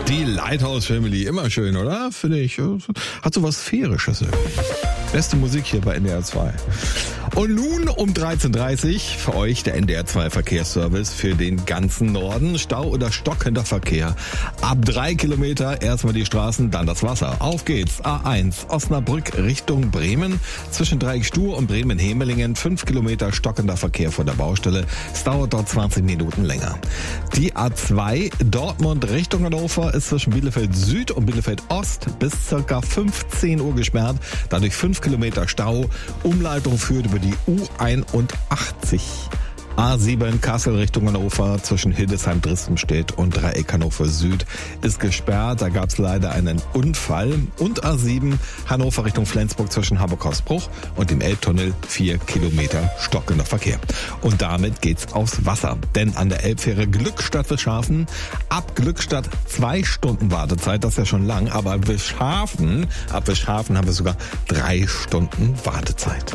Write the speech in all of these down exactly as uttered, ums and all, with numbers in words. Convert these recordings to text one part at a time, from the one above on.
Die Lighthouse Family, immer schön, oder? Finde ich. Hat so was Sphärisches irgendwie. Beste Musik hier bei N D R zwei. Und nun um dreizehn Uhr dreißig für euch der N D R zwei Verkehrsservice für den ganzen Norden. Stau oder stockender Verkehr. Ab drei Kilometer erstmal die Straßen, dann das Wasser. Auf geht's. A eins, Osnabrück Richtung Bremen. Zwischen Dreieck Stur und Bremen-Hemelingen. fünf Kilometer stockender Verkehr vor der Baustelle. Es dauert dort zwanzig Minuten länger. Die A zwei, Dortmund Richtung Hannover, ist zwischen Bielefeld Süd und Bielefeld Ost bis circa fünfzehn Uhr gesperrt. Dadurch fünf Kilometer Stau. Umleitung führt über die U einundachtzig. A sieben Kassel Richtung Hannover zwischen Hildesheim-Drissenstedt und Dreieck Hannover Süd ist gesperrt. Da gab es leider einen Unfall. Und A sieben Hannover Richtung Flensburg zwischen Hamburg-Hausbruch und dem Elbtunnel vier Kilometer stockender Verkehr. Und damit geht's aufs Wasser. Denn an der Elbfähre Glückstadt-Wilshafen ab Glückstadt zwei Stunden Wartezeit. Das ist ja schon lang. Aber ab Wilshafen, ab Wilshafen haben wir sogar drei Stunden Wartezeit.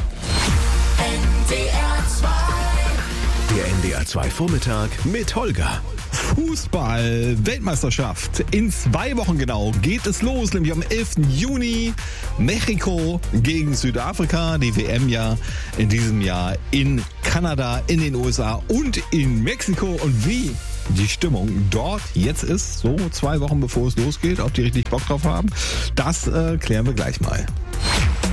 Der N D R zwei Vormittag mit Holger. Fußball-Weltmeisterschaft. In zwei Wochen genau geht es los, nämlich am elften Juni. Mexiko gegen Südafrika. Die W M ja in diesem Jahr in Kanada, in den U S A und in Mexiko. Und wie die Stimmung dort jetzt ist, so zwei Wochen bevor es losgeht, ob die richtig Bock drauf haben, das äh, klären wir gleich mal.